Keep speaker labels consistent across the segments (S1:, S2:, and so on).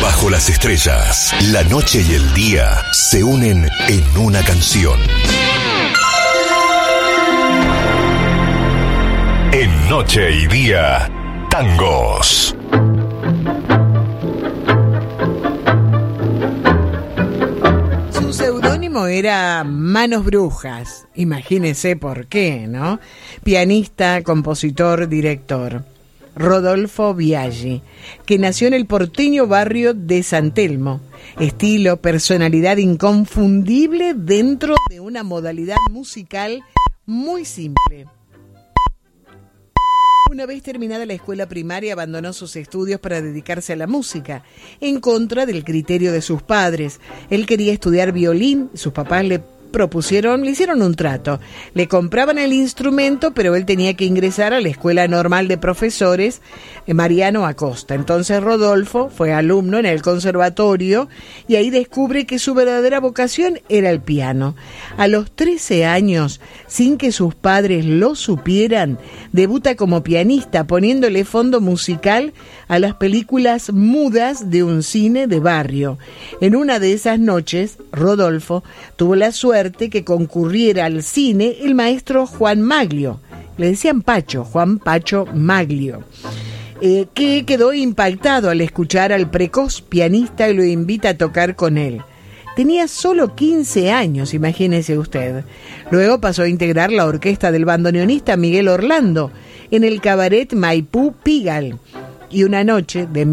S1: Bajo las estrellas, la noche y el día se unen en una canción. En Noche y Día, tangos.
S2: Su seudónimo era Manos Brujas, imagínese por qué, ¿no? Pianista, compositor, director. Rodolfo Biaggi, que nació en el porteño barrio de San Telmo. Estilo, personalidad inconfundible dentro de una modalidad musical muy simple. Una vez terminada la escuela primaria, abandonó sus estudios para dedicarse a la música, en contra del criterio de sus padres. Él quería estudiar violín, sus papás le hicieron un trato. Le compraban el instrumento, pero él tenía que ingresar a la Escuela Normal de Profesores Mariano Acosta. Entonces Rodolfo fue alumno en el conservatorio y ahí descubre que su verdadera vocación era el piano. A los 13 años, sin que sus padres lo supieran, debuta como pianista, poniéndole fondo musical a las películas mudas de un cine de barrio. En una de esas noches, Rodolfo tuvo la suerte que concurriera al cine el maestro Juan Maglio. Le decían Pacho, Juan Pacho Maglio, que quedó impactado al escuchar al precoz pianista y lo invita a tocar con él. Tenía solo 15 años, imagínese usted. Luego pasó a integrar la orquesta del bandoneonista Miguel Orlando en el cabaret Maipú Pigalle. Y una noche de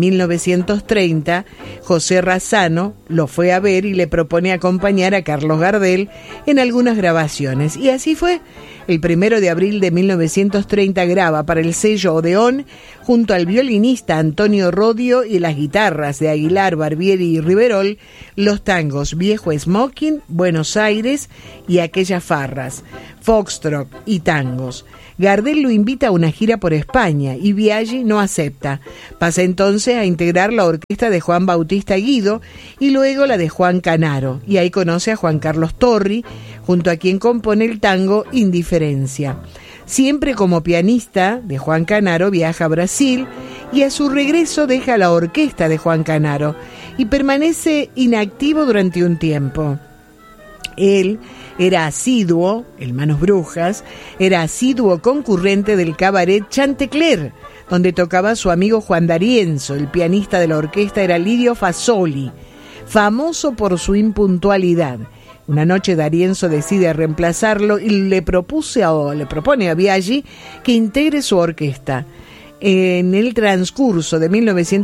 S2: 1930, José Razzano lo fue a ver y le propone acompañar a Carlos Gardel en algunas grabaciones. Y así fue. El 1 de abril de 1930 graba para el sello Odeón, junto al violinista Antonio Rodio y las guitarras de Aguilar, Barbieri y Riverol, los tangos Viejo Smoking, Buenos Aires y Aquellas Farras, Foxtrot y tangos. Gardel lo invita a una gira por España y Biaggi no acepta. Pasa entonces a integrar la orquesta de Juan Bautista Guido y luego la de Juan Canaro, y ahí conoce a Juan Carlos Torri, junto a quien compone el tango Indiferencia. Siempre como pianista de Juan Canaro viaja a Brasil y a su regreso deja la orquesta de Juan Canaro y permanece inactivo durante un tiempo. Él era asiduo, el Manos Brujas, era asiduo concurrente del cabaret Chantecler, donde tocaba su amigo Juan D'Arienzo. El pianista de la orquesta era Lidio Fasoli, famoso por su impuntualidad. Una noche D'Arienzo decide reemplazarlo y le propone a Biaggi que integre su orquesta. En el transcurso de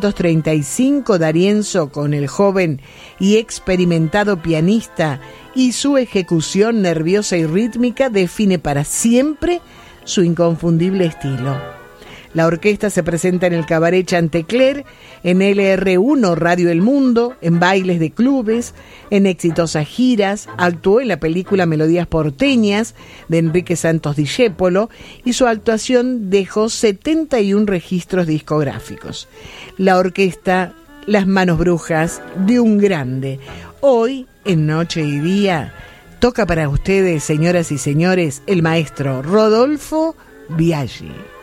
S2: 1935, D'Arienzo, con el joven y experimentado pianista y su ejecución nerviosa y rítmica, define para siempre su inconfundible estilo. La orquesta se presenta en el cabaret Chantecler, en LR1 Radio El Mundo, en bailes de clubes, en exitosas giras. Actuó en la película Melodías Porteñas de Enrique Santos Discépolo y su actuación dejó 71 registros discográficos. La orquesta Las Manos Brujas de un grande. Hoy, en Noche y Día, toca para ustedes, señoras y señores, el maestro Rodolfo Biaggi.